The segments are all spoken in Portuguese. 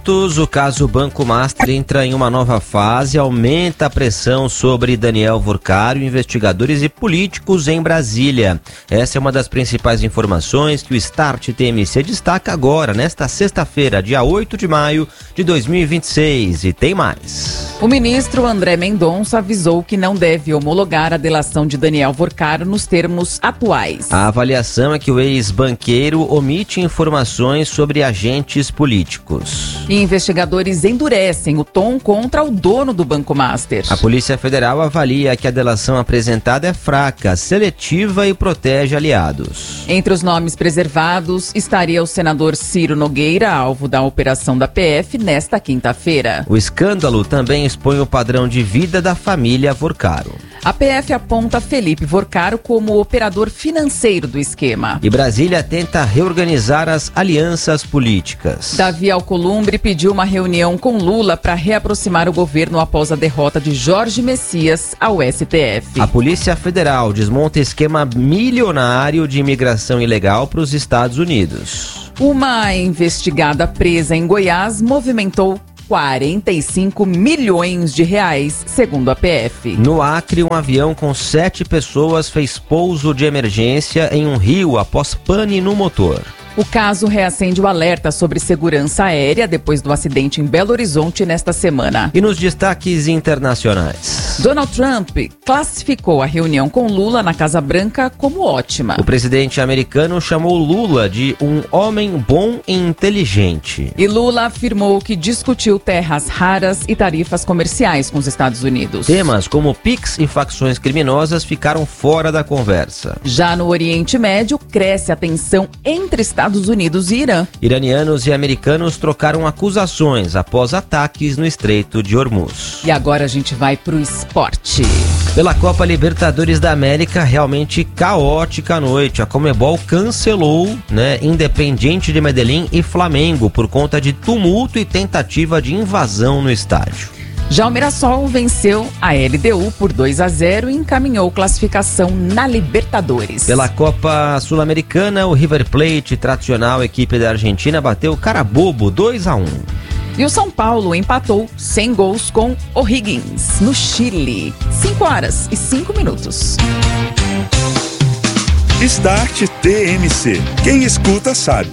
O caso Banco Master entra em uma nova fase, aumenta a pressão sobre Daniel Vorcário, investigadores e políticos em Brasília. Essa é uma das principais informações que o Start TMC destaca agora, nesta sexta-feira, dia 8 de maio de 2026. E tem mais. O ministro André Mendonça avisou que não deve homologar a delação de Daniel Vorcário nos termos atuais. A avaliação é que o ex-banqueiro omite informações sobre agentes políticos. Investigadores endurecem o tom contra o dono do Banco Master. A Polícia Federal avalia que a delação apresentada é fraca, seletiva e protege aliados. Entre os nomes preservados estaria o senador Ciro Nogueira, alvo da operação da PF nesta quinta-feira. O escândalo também expõe o padrão de vida da família Vorcário. A PF aponta Felipe Vorcário como operador financeiro do esquema. E Brasília tenta reorganizar as alianças políticas. Davi Alcolumbre pediu uma reunião com Lula para reaproximar o governo após a derrota de Jorge Messias ao STF. A Polícia Federal desmonta esquema milionário de imigração ilegal para os Estados Unidos. Uma investigada presa em Goiás movimentou 45 milhões de reais, segundo a PF. No Acre, um avião com 7 pessoas fez pouso de emergência em um rio após pane no motor. O caso reacende o alerta sobre segurança aérea depois do acidente em Belo Horizonte nesta semana. E nos destaques internacionais. Donald Trump classificou a reunião com Lula na Casa Branca como ótima. O presidente americano chamou Lula de um homem bom e inteligente. E Lula afirmou que discutiu terras raras e tarifas comerciais com os Estados Unidos. Temas como PIX e facções criminosas ficaram fora da conversa. Já no Oriente Médio, cresce a tensão entre Estados Unidos e Irã. Iranianos e americanos trocaram acusações após ataques no Estreito de Hormuz. E agora a gente vai pro esporte. Pela Copa Libertadores da América, realmente caótica a noite. A Conmebol cancelou, Independiente de Medellín e Flamengo por conta de tumulto e tentativa de invasão no estádio. Já o Mirassol venceu a LDU por 2-0 e encaminhou classificação na Libertadores. Pela Copa Sul-Americana, o River Plate, tradicional equipe da Argentina, bateu o Carabobo 2-1. E o São Paulo empatou sem gols com O'Higgins, no Chile. 5h05. Start TMC. Quem escuta sabe.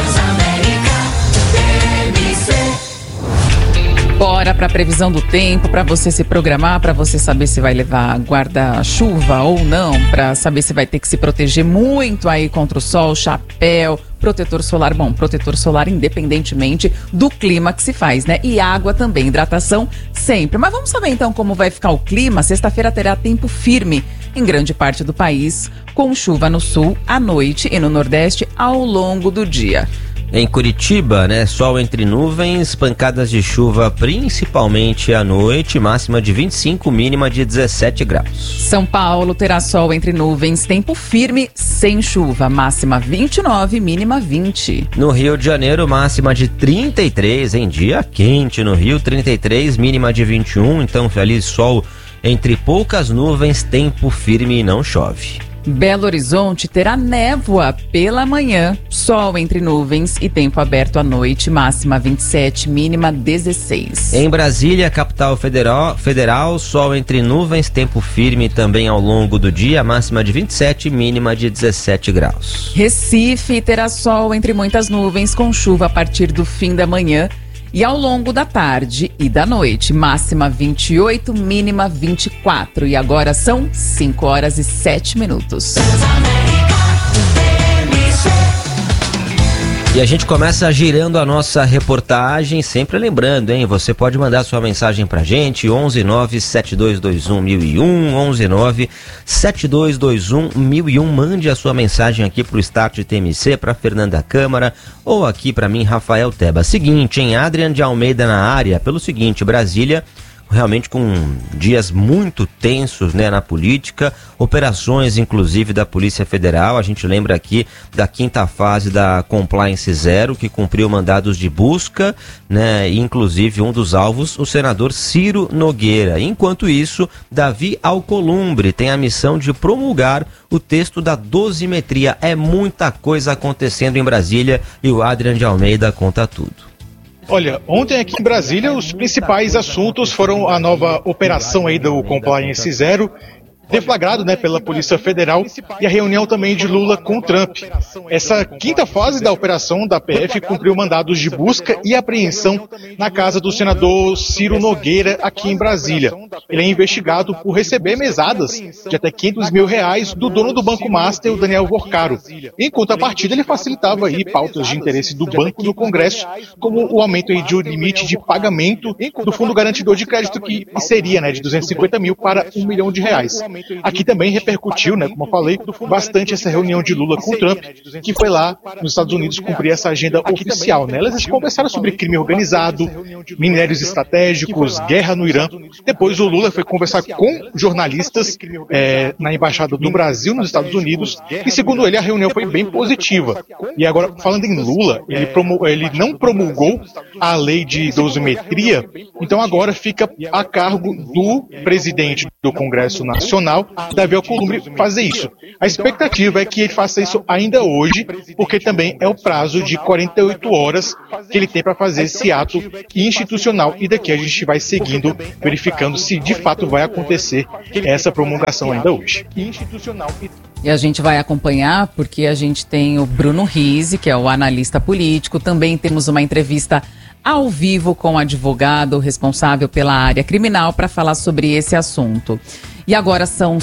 Bora para a previsão do tempo, para você se programar, para você saber se vai levar guarda-chuva ou não, para saber se vai ter que se proteger muito aí contra o sol, chapéu, protetor solar. Bom, protetor solar independentemente do clima que se faz, né? E água também, hidratação sempre. Mas vamos saber então como vai ficar o clima. Sexta-feira terá tempo firme em grande parte do país, com chuva no sul à noite e no nordeste ao longo do dia. Em Curitiba, sol entre nuvens, pancadas de chuva principalmente à noite, máxima de 25, mínima de 17 graus. São Paulo terá sol entre nuvens, tempo firme, sem chuva, máxima 29, mínima 20. No Rio de Janeiro, máxima de 33, em dia quente no Rio, 33, mínima de 21, então feliz sol entre poucas nuvens, tempo firme e não chove. Belo Horizonte terá névoa pela manhã, sol entre nuvens e tempo aberto à noite, máxima 27, mínima 16. Em Brasília, capital federal, sol entre nuvens, tempo firme também ao longo do dia, máxima de 27, mínima de 17 graus. Recife terá sol entre muitas nuvens, com chuva a partir do fim da manhã e ao longo da tarde e da noite, máxima 28, mínima 24. E agora são 5h07. E a gente começa girando a nossa reportagem, sempre lembrando, você pode mandar sua mensagem pra gente, 119-7221-1001, 119-7221-1001, mande a sua mensagem aqui pro Start TMC, pra Fernanda Câmara, ou aqui pra mim, Rafael Teba. Seguinte, Adrian de Almeida na área, pelo seguinte, Brasília realmente com dias muito tensos, na política, operações inclusive da Polícia Federal. A gente lembra aqui da quinta fase da Compliance Zero, que cumpriu mandados de busca, e inclusive um dos alvos, o senador Ciro Nogueira. Enquanto isso, Davi Alcolumbre tem a missão de promulgar o texto da dosimetria. É muita coisa acontecendo em Brasília e o Adrian de Almeida conta tudo. Olha, ontem aqui em Brasília os principais assuntos foram a nova operação aí do Compliance Zero, deflagrado, pela Polícia Federal, e a reunião também de Lula com Trump. Essa quinta fase da operação da PF cumpriu mandados de busca e apreensão na casa do senador Ciro Nogueira, aqui em Brasília. Ele é investigado por receber mesadas de até R$500 mil do dono do Banco Master, o Daniel Vorcaro. Em contrapartida, ele facilitava aí pautas de interesse do banco no Congresso, como o aumento aí de um limite de pagamento do Fundo Garantidor de Crédito, que seria de R$250 mil para R$1 milhão. Aqui também repercutiu, como eu falei, bastante essa reunião de Lula com Trump, que foi lá nos Estados Unidos cumprir essa agenda oficial. Eles conversaram sobre crime organizado, minérios estratégicos, guerra no Irã. Depois o Lula foi conversar com jornalistas na Embaixada do Brasil nos Estados Unidos e, segundo ele, a reunião foi bem positiva. E agora, falando em Lula, ele não promulgou a lei de dosimetria, então agora fica a cargo do presidente do Congresso Nacional, Davi Alcolumbre, fazer isso. A expectativa é que ele faça isso ainda hoje, porque também é o prazo de 48 horas que ele tem para fazer esse ato institucional, e daqui a gente vai seguindo, verificando se de fato vai acontecer essa promulgação ainda hoje. E a gente vai acompanhar porque a gente tem o Bruno Rizzi, que é o analista político, também temos uma entrevista ao vivo com o advogado responsável pela área criminal para falar sobre esse assunto. E agora são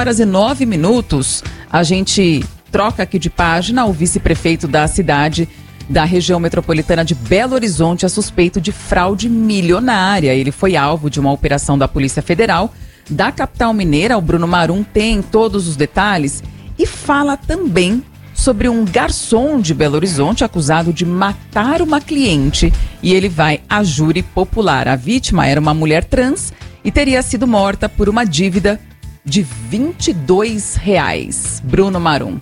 5h09. A gente troca aqui de página. O vice-prefeito da cidade da região metropolitana de Belo Horizonte é suspeito de fraude milionária. Ele foi alvo de uma operação da Polícia Federal da capital mineira. O Bruno Marum tem todos os detalhes e fala também sobre um garçom de Belo Horizonte acusado de matar uma cliente, e ele vai a júri popular. A vítima era uma mulher trans e teria sido morta por uma dívida de R$22. Bruno Marum.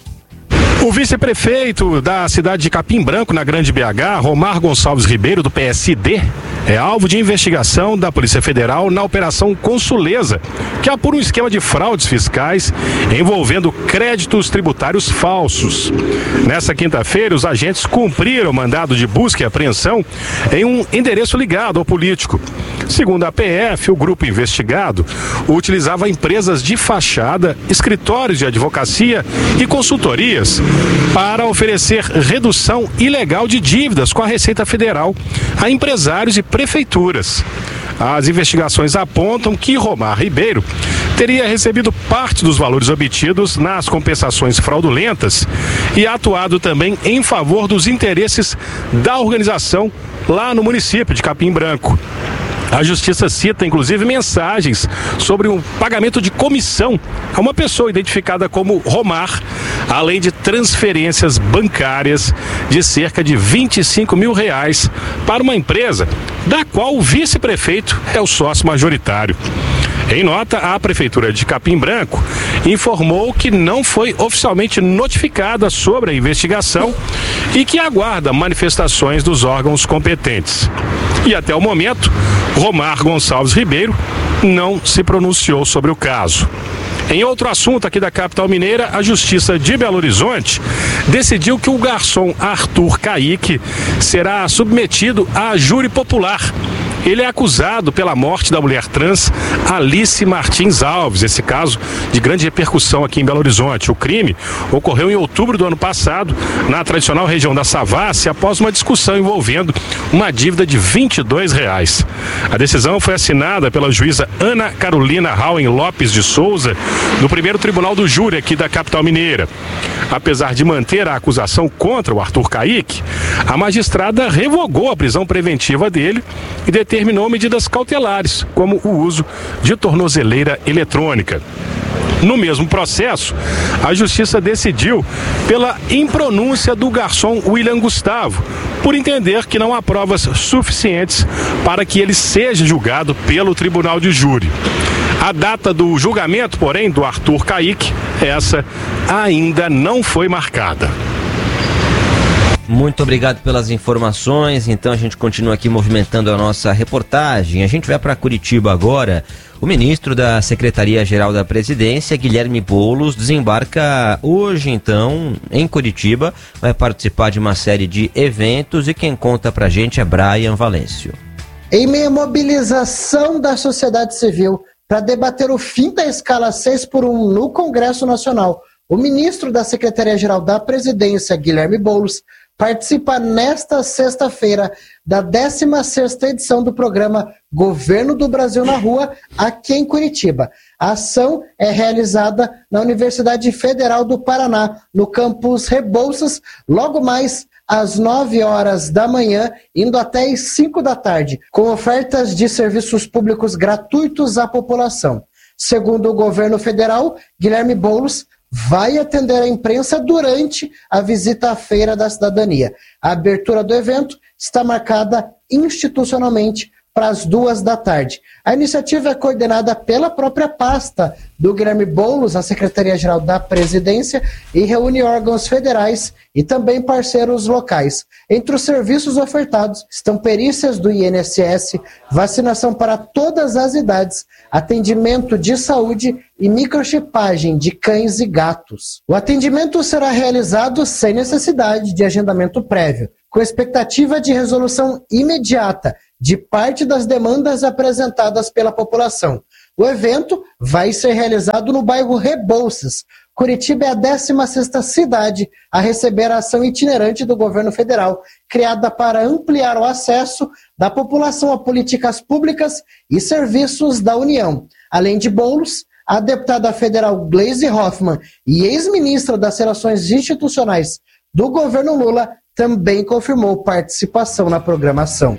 O vice-prefeito da cidade de Capim Branco, na Grande BH, Romar Gonçalves Ribeiro, do PSD, é alvo de investigação da Polícia Federal na Operação Consuleza, que apura um esquema de fraudes fiscais envolvendo créditos tributários falsos. Nessa quinta-feira, os agentes cumpriram o mandado de busca e apreensão em um endereço ligado ao político. Segundo a PF, o grupo investigado utilizava empresas de fachada, escritórios de advocacia e consultorias para oferecer redução ilegal de dívidas com a Receita Federal a empresários e prefeituras. As investigações apontam que Romar Ribeiro teria recebido parte dos valores obtidos nas compensações fraudulentas e atuado também em favor dos interesses da organização lá no município de Capim Branco. A Justiça cita, inclusive, mensagens sobre um pagamento de comissão a uma pessoa identificada como Romar, além de transferências bancárias de cerca de R$25 mil para uma empresa da qual o vice-prefeito é o sócio majoritário. Em nota, a Prefeitura de Capim Branco informou que não foi oficialmente notificada sobre a investigação e que aguarda manifestações dos órgãos competentes. E até o momento, Romar Gonçalves Ribeiro não se pronunciou sobre o caso. Em outro assunto aqui da capital mineira, a Justiça de Belo Horizonte decidiu que o garçom Arthur Caíque será submetido a júri popular. Ele é acusado pela morte da mulher trans Alice Martins Alves, esse caso de grande repercussão aqui em Belo Horizonte. O crime ocorreu em outubro do ano passado, na tradicional região da Savassi, após uma discussão envolvendo uma dívida de R$22. A decisão foi assinada pela juíza Ana Carolina Rauen Lopes de Souza, do primeiro tribunal do júri aqui da capital mineira. Apesar de manter a acusação contra o Arthur Caíque, a magistrada revogou a prisão preventiva dele e determinou medidas cautelares, como o uso de tornozeleira eletrônica. No mesmo processo, a Justiça decidiu pela impronúncia do garçom William Gustavo, por entender que não há provas suficientes para que ele seja julgado pelo tribunal de júri. A data do julgamento, porém, do Arthur Caíque, essa ainda não foi marcada. Muito obrigado pelas informações. Então a gente continua aqui movimentando a nossa reportagem. A gente vai para Curitiba agora. O ministro da Secretaria-Geral da Presidência, Guilherme Boulos, desembarca hoje então em Curitiba. Vai participar de uma série de eventos e quem conta pra gente é Brian Valêncio. Em meio à mobilização da sociedade civil para debater o fim da escala 6x1 no Congresso Nacional, o ministro da Secretaria-Geral da Presidência, Guilherme Boulos, participa nesta sexta-feira da 16ª edição do programa Governo do Brasil na Rua, aqui em Curitiba. A ação é realizada na Universidade Federal do Paraná, no campus Rebouças, logo mais às 9 horas da manhã, indo até às 5 da tarde, com ofertas de serviços públicos gratuitos à população. Segundo o governo federal, Guilherme Boulos vai atender a imprensa durante a visita à Feira da Cidadania. A abertura do evento está marcada institucionalmente para as 2 da tarde. A iniciativa é coordenada pela própria pasta do Guilherme Boulos, a Secretaria-Geral da Presidência, e reúne órgãos federais e também parceiros locais. Entre os serviços ofertados estão perícias do INSS, vacinação para todas as idades, atendimento de saúde e microchipagem de cães e gatos. O atendimento será realizado sem necessidade de agendamento prévio, com expectativa de resolução imediata de parte das demandas apresentadas pela população. O evento vai ser realizado no bairro Rebouças. Curitiba é a 16ª cidade a receber a ação itinerante do governo federal, criada para ampliar o acesso da população a políticas públicas e serviços da União. Além de Boulos, a deputada federal Gleisi Hoffmann e ex-ministra das Relações Institucionais do governo Lula também confirmou participação na programação.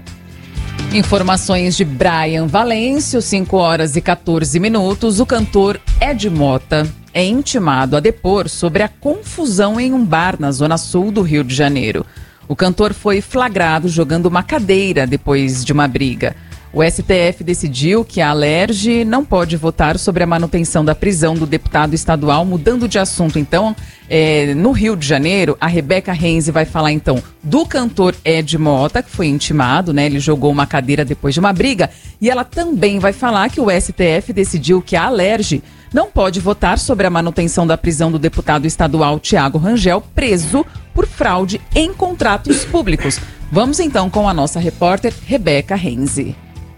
Informações de Brian Valêncio, 5 horas e 14 minutos. O cantor Ed Mota é intimado a depor sobre a confusão em um bar na zona sul do Rio de Janeiro. O cantor foi flagrado jogando uma cadeira depois de uma briga. O STF decidiu que a Alerj não pode votar sobre a manutenção da prisão do deputado estadual. Mudando de assunto, então, no Rio de Janeiro, a Rebeca Renzi vai falar, então, do cantor Ed Mota, que foi intimado, né? Ele jogou uma cadeira depois de uma briga. E ela também vai falar que o STF decidiu que a Alerj não pode votar sobre a manutenção da prisão do deputado estadual Thiago Rangel, preso por fraude em contratos públicos. Vamos, então, com a nossa repórter Rebeca Renzi.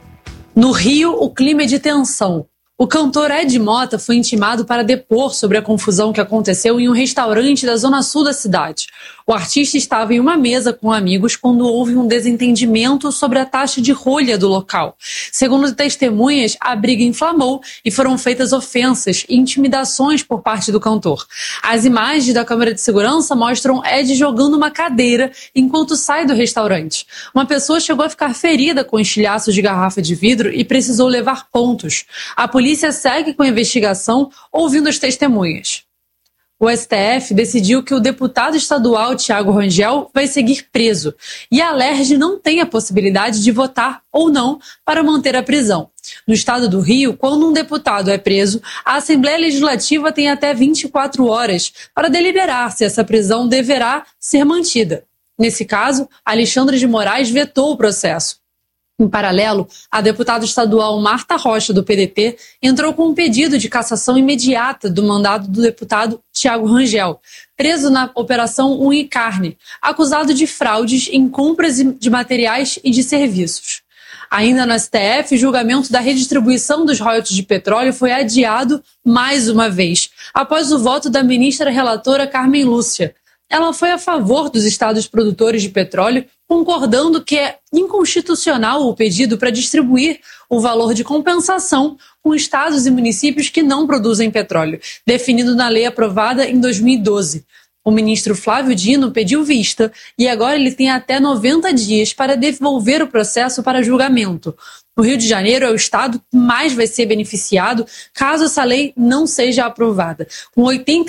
No Rio, o clima é de tensão. O cantor Ed Mota foi intimado para depor sobre a confusão que aconteceu em um restaurante da zona sul da cidade. O artista estava em uma mesa com amigos quando houve um desentendimento sobre a taxa de rolha do local. Segundo testemunhas, a briga inflamou e foram feitas ofensas e intimidações por parte do cantor. As imagens da câmera de segurança mostram Ed jogando uma cadeira enquanto sai do restaurante. Uma pessoa chegou a ficar ferida com estilhaços de garrafa de vidro e precisou levar pontos. A polícia segue com a investigação, ouvindo as testemunhas. O STF decidiu que o deputado estadual Thiago Rangel vai seguir preso e a Alerj não tem a possibilidade de votar ou não para manter a prisão. No estado do Rio, quando um deputado é preso, a Assembleia Legislativa tem até 24 horas para deliberar se essa prisão deverá ser mantida. Nesse caso, Alexandre de Moraes vetou o processo. Em paralelo, a deputada estadual Marta Rocha, do PDT, entrou com um pedido de cassação imediata do mandado do deputado Thiago Rangel, preso na Operação Unha e Carne, acusado de fraudes em compras de materiais e de serviços. Ainda no STF, o julgamento da redistribuição dos royalties de petróleo foi adiado mais uma vez, após o voto da ministra relatora Carmen Lúcia. Ela foi a favor dos estados produtores de petróleo, concordando que é inconstitucional o pedido para distribuir o valor de compensação com estados e municípios que não produzem petróleo, definido na lei aprovada em 2012. O ministro Flávio Dino pediu vista e agora ele tem até 90 dias para devolver o processo para julgamento. O Rio de Janeiro é o estado que mais vai ser beneficiado caso essa lei não seja aprovada. Com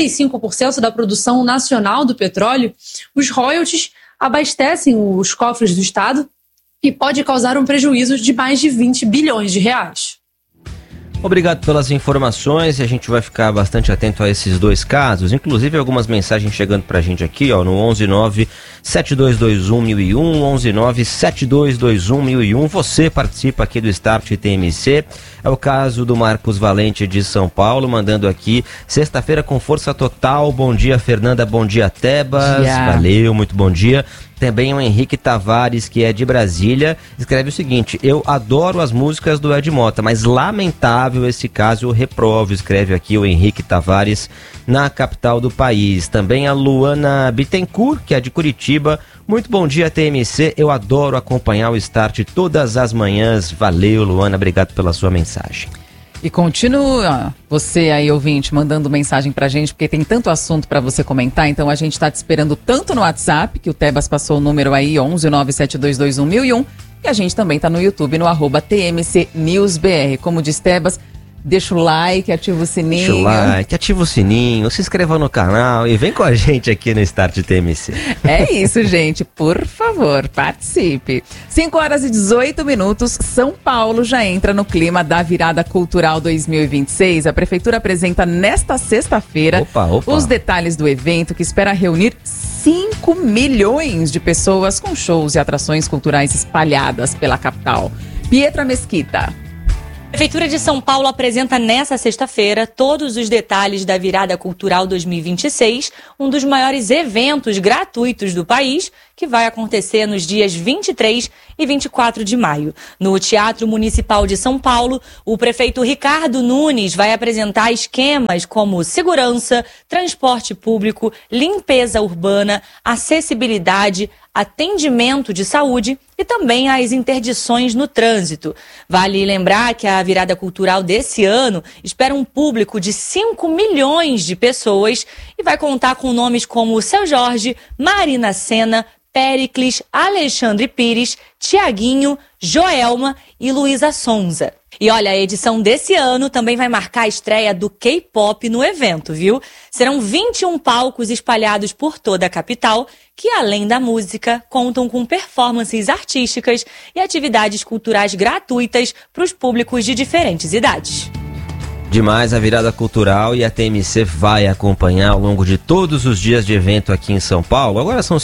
85% da produção nacional do petróleo, os royalties abastecem os cofres do estado e pode causar um prejuízo de mais de 20 bilhões de reais. Obrigado pelas informações e a gente vai ficar bastante atento a esses dois casos, inclusive algumas mensagens chegando pra gente aqui, ó, no 7221 119 7221 1001. Você participa aqui do Start TMC. É o caso do Marcos Valente de São Paulo, mandando aqui, sexta-feira com força total. Bom dia, Fernanda, bom dia, Tebas. Valeu, muito bom dia. Também o Henrique Tavares, que é de Brasília, escreve o seguinte: eu adoro as músicas do Ed Mota, mas lamentável esse caso, eu reprovo, escreve aqui o Henrique Tavares, na capital do país. Também a Luana Bittencourt, que é de Curitiba. Muito bom dia, TMC, eu adoro acompanhar o Start todas as manhãs. Valeu, Luana, obrigado pela sua mensagem. E continua você aí, ouvinte, mandando mensagem pra gente, porque tem tanto assunto pra você comentar, então a gente tá te esperando tanto no WhatsApp, que o Tebas passou o número aí, 11972211001, e a gente também tá no YouTube, no @TMC News BR. Como diz Tebas, deixa o like, ativa o sininho. Deixa o like, ativa o sininho, se inscreva no canal e vem com a gente aqui no Start TMC. É isso, gente. Por favor, participe. 5h18, São Paulo já entra no clima da Virada Cultural 2026. A Prefeitura apresenta nesta sexta-feira os detalhes do evento, que espera reunir 5 milhões de pessoas com shows e atrações culturais espalhadas pela capital. Pietra Mesquita. A Prefeitura de São Paulo apresenta nesta sexta-feira todos os detalhes da Virada Cultural 2026, um dos maiores eventos gratuitos do país, que vai acontecer nos dias 23 e 24 de maio. No Teatro Municipal de São Paulo, o prefeito Ricardo Nunes vai apresentar esquemas como segurança, transporte público, limpeza urbana, acessibilidade, atendimento de saúde e também as interdições no trânsito. Vale lembrar que a Virada Cultural desse ano espera um público de 5 milhões de pessoas e vai contar com nomes como Seu Jorge, Marina Sena, Péricles, Alexandre Pires, Tiaguinho, Joelma e Luísa Sonza. E olha, a edição desse ano também vai marcar a estreia do K-pop no evento, viu? Serão 21 palcos espalhados por toda a capital, que além da música, contam com performances artísticas e atividades culturais gratuitas para os públicos de diferentes idades. Demais a Virada Cultural, e a TMC vai acompanhar ao longo de todos os dias de evento aqui em São Paulo. Agora são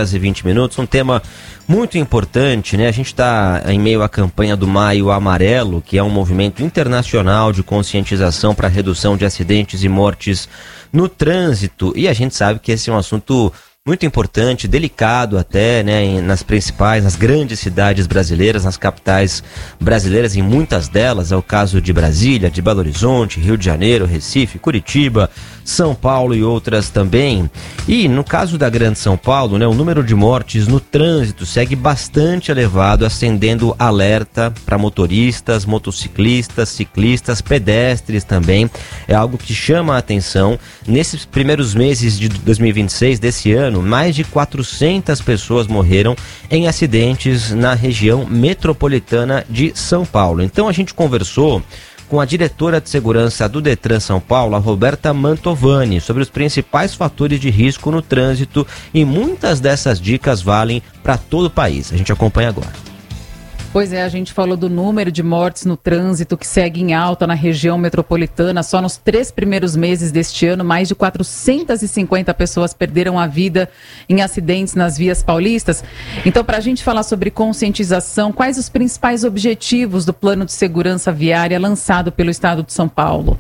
5h20, um tema muito importante, né? A gente está em meio à campanha do Maio Amarelo, que é um movimento internacional de conscientização para a redução de acidentes e mortes no trânsito, e a gente sabe que esse é um assunto muito importante, delicado até, né, nas grandes cidades brasileiras, nas capitais brasileiras, em muitas delas, é o caso de Brasília, de Belo Horizonte, Rio de Janeiro, Recife, Curitiba, São Paulo e outras também. E no caso da Grande São Paulo, né, o número de mortes no trânsito segue bastante elevado, acendendo alerta para motoristas, motociclistas, ciclistas, pedestres também. É algo que chama a atenção. Nesses primeiros meses de 2026, desse ano, mais de 400 pessoas morreram em acidentes na região metropolitana de São Paulo. Então a gente conversou com a diretora de segurança do Detran São Paulo, a Roberta Mantovani, sobre os principais fatores de risco no trânsito, e muitas dessas dicas valem para todo o país. A gente acompanha agora. Pois é, a gente falou do número de mortes no trânsito que segue em alta na região metropolitana. Só nos 3 primeiros meses deste ano, mais de 450 pessoas perderam a vida em acidentes nas vias paulistas. Então, para a gente falar sobre conscientização, quais os principais objetivos do Plano de Segurança Viária lançado pelo Estado de São Paulo?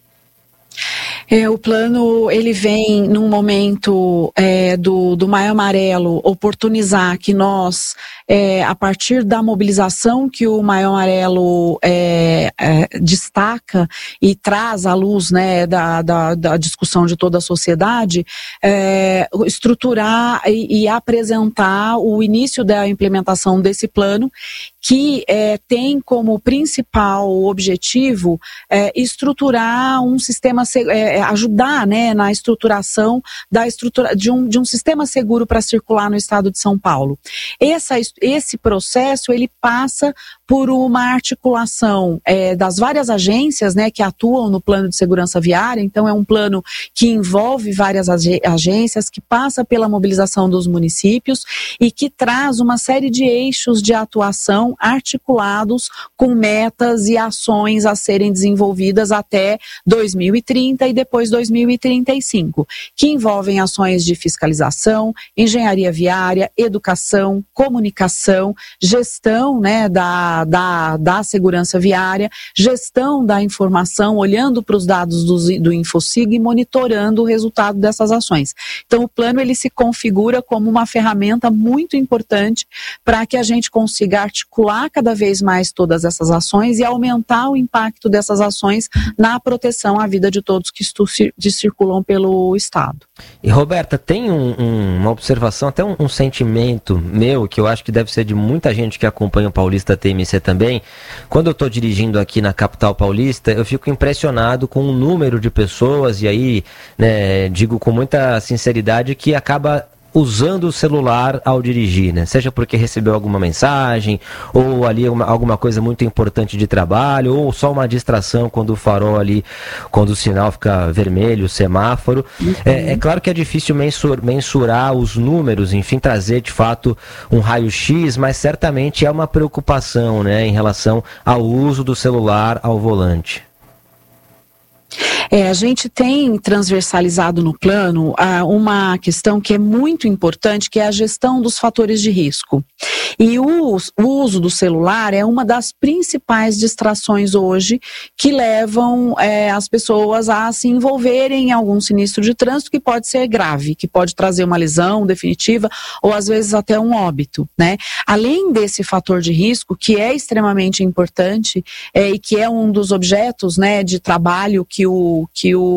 O plano, ele vem num momento do Maio Amarelo, oportunizar que nós, a partir da mobilização que o Maio Amarelo destaca e traz à luz, né, da discussão de toda a sociedade, estruturar e apresentar o início da implementação desse plano, que tem como principal objetivo estruturar um sistema, ajudar, né, na estruturação de um sistema seguro para circular no estado de São Paulo. Esse processo, ele passa por uma articulação das várias agências, né, que atuam no plano de segurança viária. Então é um plano que envolve várias agências, que passa pela mobilização dos municípios e que traz uma série de eixos de atuação com metas e ações a serem desenvolvidas até 2030 e depois depois 2035, que envolvem ações de fiscalização, engenharia viária, educação, comunicação, gestão, né, da segurança viária, gestão da informação, olhando para os dados do InfoSig e monitorando o resultado dessas ações. Então, o plano ele se configura como uma ferramenta muito importante para que a gente consiga articular cada vez mais todas essas ações e aumentar o impacto dessas ações na proteção à vida de todos que circulam pelo Estado. E Roberta, tem uma observação, até um sentimento meu, que eu acho que deve ser de muita gente que acompanha o Paulista TMC também. Quando eu estou dirigindo aqui na capital paulista, eu fico impressionado com o número de pessoas, e aí, né, digo com muita sinceridade, que acaba usando o celular ao dirigir, né? Seja porque recebeu alguma mensagem, ou ali alguma coisa muito importante de trabalho, ou só uma distração quando o farol ali, quando o sinal fica vermelho, o semáforo. É claro que é difícil mensurar os números, enfim, trazer de fato um raio-x, mas certamente é uma preocupação, né, em relação ao uso do celular ao volante. A gente tem transversalizado no plano uma questão que é muito importante, que é a gestão dos fatores de risco. E o uso do celular é uma das principais distrações hoje que levam as pessoas a se envolverem em algum sinistro de trânsito que pode ser grave, que pode trazer uma lesão definitiva ou às vezes até um óbito, né? Além desse fator de risco, que é extremamente importante e que é um dos objetos, né, de trabalho que o